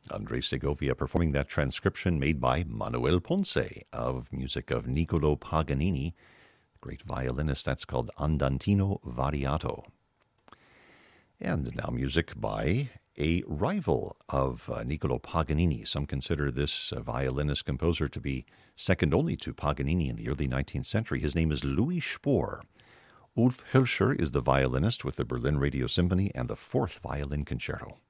Andres Segovia performing that transcription made by Manuel Ponce of music of Niccolo Paganini, great violinist. That's called Andantino Variato. And now music by a rival of Niccolo Paganini. Some consider this violinist composer to be second only to Paganini in the early 19th century. His name is Louis Spohr. Ulf Hölscher is the violinist with the Berlin Radio Symphony and the Fourth Violin Concerto.